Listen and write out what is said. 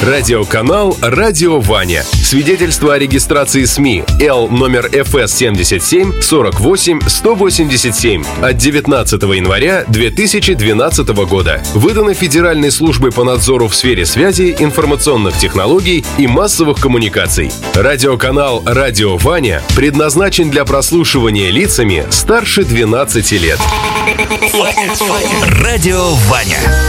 Радиоканал «Радио Ваня». Свидетельство о регистрации СМИ Л номер ФС 77 48 187 от 19 января 2012 года. Выдано Федеральной службой по надзору в сфере связи, информационных технологий и массовых коммуникаций. Радиоканал «Радио Ваня» предназначен для прослушивания лицами старше 12 лет. Радио Ваня.